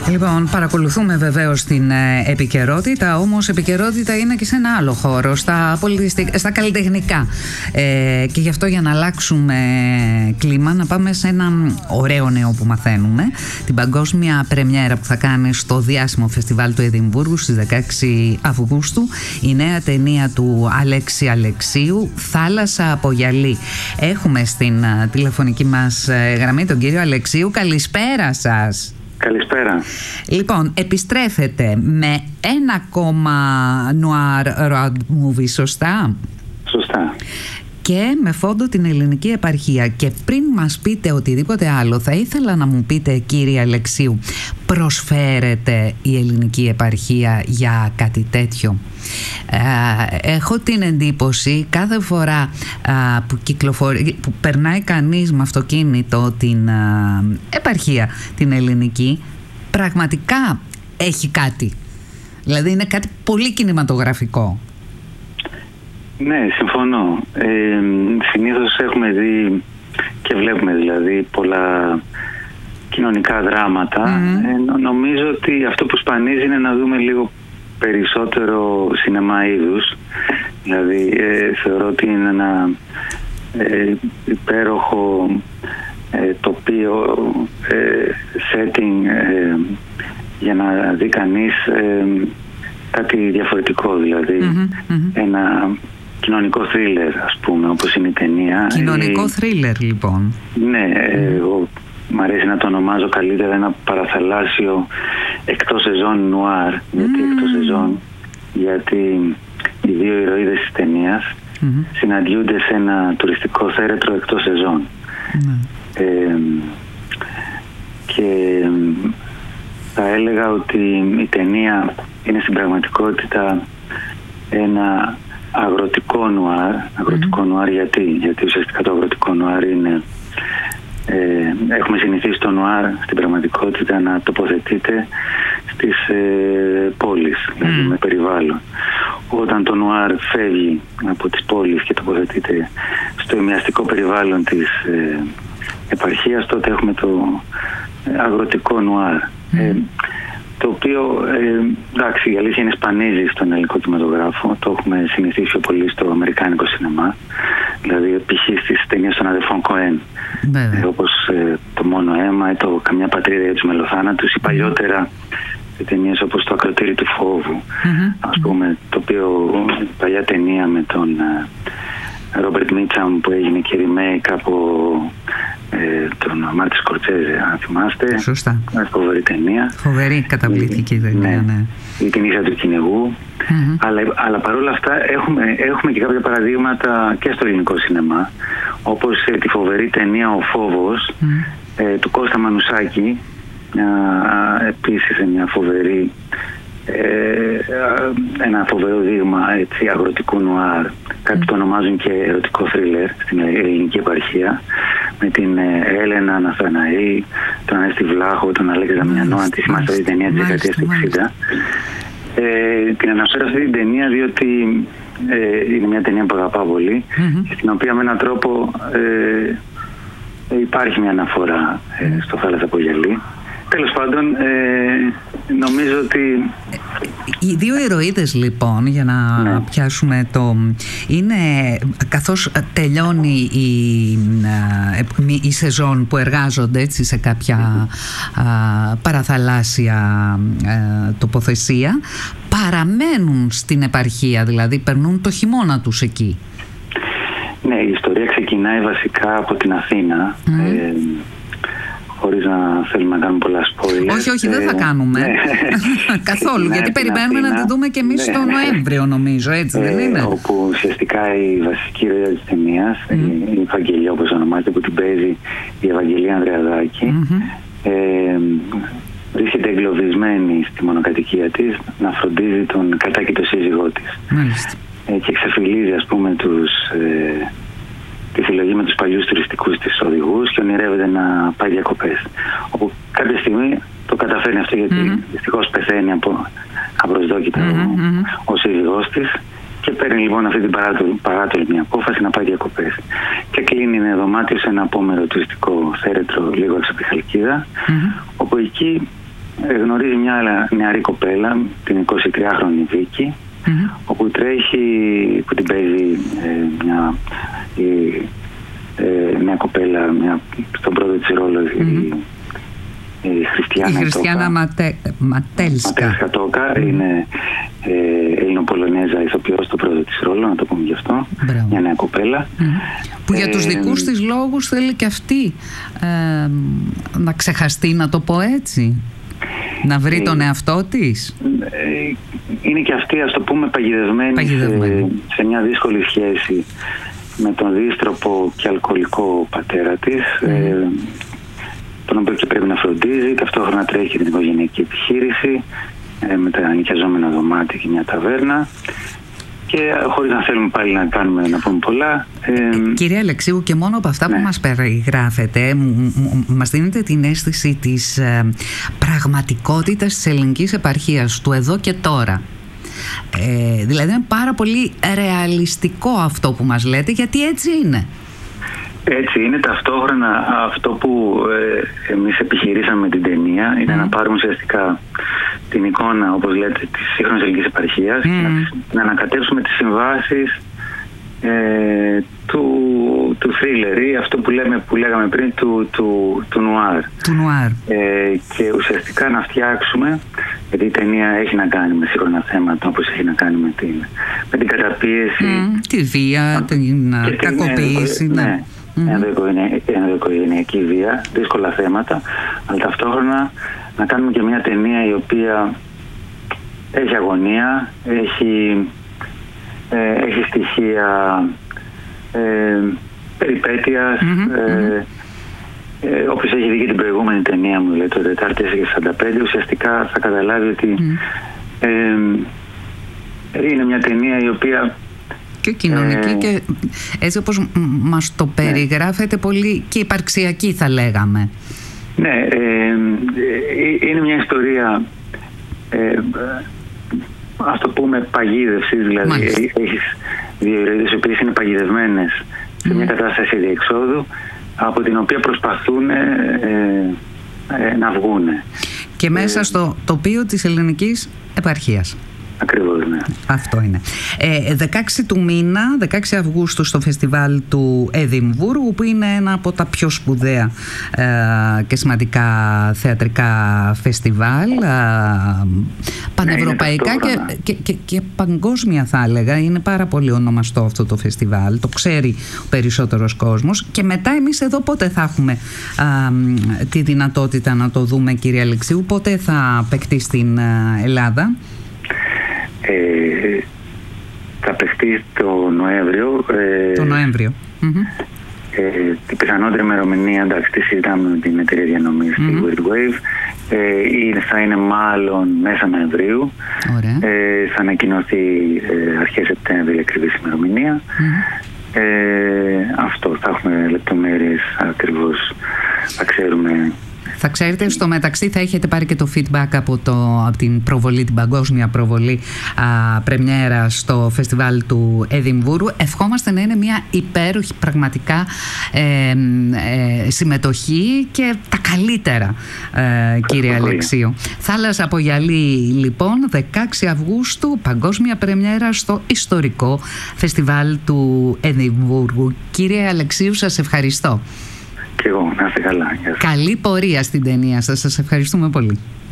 Λοιπόν, παρακολουθούμε βεβαίως την επικαιρότητα, όμως επικαιρότητα είναι και σε ένα άλλο χώρο, στα καλλιτεχνικά. Και γι' αυτό, για να αλλάξουμε κλίμα, να πάμε σε ένα ωραίο νέο που μαθαίνουμε. Την παγκόσμια πρεμιέρα που θα κάνει στο διάσημο φεστιβάλ του Εδιμβούργου στις 16 Αυγούστου, η νέα ταινία του Αλέξη Αλεξίου, «Θάλασσα από γυαλί». Έχουμε στην τηλεφωνική μας γραμμή τον κύριο Αλεξίου. Καλησπέρα σας. Καλησπέρα. Λοιπόν, επιστρέφετε με ένα ακόμα noir road movie, σωστά? Σωστά. Και με φόντο την ελληνική επαρχία. Και πριν μας πείτε οτιδήποτε άλλο, θα ήθελα να μου πείτε, κύριε Αλεξίου, προσφέρεται η ελληνική επαρχία για κάτι τέτοιο? Έχω την εντύπωση κάθε φορά που περνάει κανείς με αυτοκίνητο την επαρχία την ελληνική, πραγματικά έχει κάτι. Δηλαδή είναι κάτι πολύ κινηματογραφικό. Ναι, συμφωνώ. Συνήθως έχουμε δει και βλέπουμε δηλαδή πολλά κοινωνικά δράματα. Νομίζω ότι αυτό που σπανίζει είναι να δούμε λίγο περισσότερο σινεμά είδους. Δηλαδή θεωρώ ότι είναι ένα υπέροχο τοπίο, setting, για να δει κανείς κάτι διαφορετικό, δηλαδή ένα κοινωνικό θρίλερ, ας πούμε, όπως είναι η ταινία. Κοινωνικό θρίλερ, λοιπόν. Ναι, εγώ μ' αρέσει να το ονομάζω καλύτερα ένα παραθαλάσσιο εκτός σεζόν νουάρ. Γιατί εκτός σεζόν? Γιατί οι δύο ηρωίδες της ταινίας συναντιούνται σε ένα τουριστικό θέρετρο εκτός σεζόν. Και θα έλεγα ότι η ταινία είναι στην πραγματικότητα ένα αγροτικό νουάρ. Αγροτικό νουάρ γιατί ουσιαστικά το αγροτικό νουάρ είναι... έχουμε συνηθίσει το νουάρ στην πραγματικότητα να τοποθετείται στις πόλεις, δηλαδή με περιβάλλον. Όταν το νουάρ φεύγει από τις πόλεις και τοποθετείται στο ημιαστικό περιβάλλον της επαρχίας, τότε έχουμε το αγροτικό νουάρ. Το οποίο, εντάξει, η αλήθεια είναι σπανίζει στον ελληνικό κινηματογράφο. Το έχουμε συνηθίσει πολύ στο αμερικάνικο σινεμά. Δηλαδή, π.χ. στις ταινίες των αδερφών Κοέν, όπως το «Μόνο αίμα» ή το «Καμιά πατρίδα για τους μελοθάνατους», ή παλιότερα ταινίες όπως το «Ακροτήρι του φόβου», ας πούμε, το οποίο παλιά ταινία με τον Ρόμπερτ Μίτσαμ που έγινε και remake από τον Μάρτιν Σκορτσέζε, αν θυμάστε. Σωστά. Φοβερή ταινία. Φοβερή, καταπληκτική ταινία, ναι. Η την ίσα του κυνηγού. Αλλά παρόλα αυτά έχουμε και κάποια παραδείγματα και στο ελληνικό σινεμά, όπως τη φοβερή ταινία «Ο Φόβος» του Κώστα Μανουσάκη, επίσης μια φοβερή, ένα φοβερό δείγμα αγροτικού νουάρ, κάτι το ονομάζουν και ερωτικό θρίλερ στην ελληνική επαρχία, με την Έλενα Ναθαναή, τον Ανέστη Βλάχο, τον Αλέξη Δαμιανό, αν τη θυμάστε την ταινία της δεκαετίας του 60. Την αναφέρω αυτή την ταινία διότι είναι μια ταινία που αγαπάω πολύ, στην οποία με έναν τρόπο υπάρχει μια αναφορά στο «Θάλασσα από γυαλί». Τέλος πάντων, νομίζω ότι... Οι δύο ηρωίδες, λοιπόν, για να πιάσουμε το... είναι, καθώς τελειώνει η σεζόν που εργάζονται έτσι, σε κάποια παραθαλάσσια τοποθεσία, παραμένουν στην επαρχία, δηλαδή περνούν το χειμώνα τους εκεί. Ναι, η ιστορία ξεκινάει βασικά από την Αθήνα, χωρίς να θέλουμε να κάνουμε πολλά spoilers. Όχι, δεν θα κάνουμε. Καθόλου, γιατί περιμένουμε να τη δούμε και εμείς το Νοέμβριο, νομίζω, έτσι δεν είναι? Όπου ουσιαστικά η βασική ροή της ταινίας, η Ευαγγελία όπως ονομάζεται, που την παίζει η Ευαγγελία Ανδρεαδάκη, βρίσκεται εγκλωβισμένη στη μονοκατοικία της να φροντίζει τον κατάκητο σύζυγό της. Και ξεφυλίζει, ας πούμε, τη συλλογή με τους παλιούς τουριστικούς της οδηγούς και ονειρεύεται να πάει διακοπές. Όπου κάποια στιγμή το καταφέρνει αυτό, γιατί δυστυχώς πεθαίνει απροσδόκητα ο σύζυγός της, και παίρνει λοιπόν αυτή την παράτολμη απόφαση να πάει διακοπές. Και κλείνει ένα δωμάτιο σε ένα απόμερο τουριστικό θέρετρο λίγο έξω από τη Χαλκίδα, όπου εκεί γνωρίζει μια νεαρή κοπέλα, την 23χρονη Βίκη, όπου που την παίζει μια κοπέλα, στον πρώτο της ρόλο, η Χριστιάνα Ματέλσκα Τόκα, είναι Ελληνοπολωνέζα ηθοποιός στο πρώτο της ρόλο, να το πούμε γι' αυτό. Μπράβο. Μια νέα κοπέλα. Που για τους δικούς της λόγους θέλει και αυτή να ξεχαστεί, να το πω έτσι. Να βρει τον εαυτό της. Είναι και αυτή, ας το πούμε, παγιδευμένη. Σε μια δύσκολη σχέση με τον δύστροπο και αλκοολικό πατέρα της, τον οποίο και πρέπει να φροντίζει. Ταυτόχρονα τρέχει την οικογενειακή επιχείρηση με τα νοικιαζόμενα δωμάτια και μια ταβέρνα. Και χωρίς να θέλουμε πάλι να πούμε πολλά. Κυρία Αλεξίου, και μόνο από αυτά που μας περιγράφετε, μας δίνετε την αίσθηση της πραγματικότητας της ελληνικής επαρχίας, του εδώ και τώρα. Δηλαδή είναι πάρα πολύ ρεαλιστικό αυτό που μας λέτε, γιατί έτσι είναι. Έτσι είναι. Ταυτόχρονα αυτό που εμείς επιχειρήσαμε με την ταινία είναι να πάρουμε ουσιαστικά την εικόνα, όπως λέτε, της σύγχρονης ελληνικής επαρχίας, να ανακατέψουμε τις συμβάσεις του θρίλερ, ή αυτό που λέγαμε πριν, του νουάρ. Και ουσιαστικά να φτιάξουμε, γιατί η ταινία έχει να κάνει με σύγχρονα θέματα, όπως έχει να κάνει με την καταπίεση, τη βία, την κακοποίηση. Ενδοοικογενειακή βία, δύσκολα θέματα, αλλά ταυτόχρονα να κάνουμε και μια ταινία η οποία έχει αγωνία, έχει στοιχεία περιπέτειας, όπως έχει δει και την προηγούμενη ταινία μου, δηλαδή το Τετάρτη 45, ουσιαστικά θα καταλάβει ότι είναι μια ταινία η οποία και κοινωνική και έτσι όπως μας το περιγράφεται, πολύ και υπαρξιακή θα λέγαμε. Ναι, είναι μια ιστορία, ας το πούμε, παγίδευση, δηλαδή έχεις δύο ηρωίδες οι οποίες είναι παγιδευμένες σε μια κατάσταση διεξόδου, από την οποία προσπαθούν να βγουν. Και μέσα στο τοπίο της ελληνικής επαρχίας. Ακριβώς, ναι. Αυτό είναι. 16 του μήνα, 16 Αυγούστου, στο φεστιβάλ του Εδιμβούργου, που είναι ένα από τα πιο σπουδαία και σημαντικά θεατρικά φεστιβάλ, πανευρωπαϊκά και παγκόσμια θα έλεγα. Είναι πάρα πολύ ονομαστό αυτό το φεστιβάλ, το ξέρει ο περισσότερος κόσμος. Και μετά εμείς εδώ πότε θα έχουμε τη δυνατότητα να το δούμε, κυρία Αλεξίου, πότε θα παιχτεί στην Ελλάδα? Θα παιχτεί το Νοέμβριο. Το Νοέμβριο. Την πιθανότερη ημερομηνία, εντάξει, τη συζητάμε με την εταιρεία διανομής, τη Weird Wave. Θα είναι μάλλον μέσα Νοεμβρίου. Θα ανακοινωθεί αρχές Σεπτέμβρη η ακριβής ημερομηνία. Αυτό, θα έχουμε λεπτομέρειες ακριβώς, θα ξέρουμε. Θα ξέρετε, στο μεταξύ θα έχετε πάρει και το feedback από την προβολή, την παγκόσμια προβολή πρεμιέρα στο φεστιβάλ του Εδιμβούργου. Ευχόμαστε να είναι μια υπέροχη πραγματικά συμμετοχή και τα καλύτερα, κύριε Αλεξίου. Θάλασσα από γυαλί, λοιπόν, 16 Αυγούστου, παγκόσμια πρεμιέρα στο ιστορικό φεστιβάλ του Εδιμβούργου. Κύριε Αλεξίου, σας ευχαριστώ. Και εγώ, να είστε καλά. Καλή πορεία στην ταινία σας. Σας ευχαριστούμε πολύ.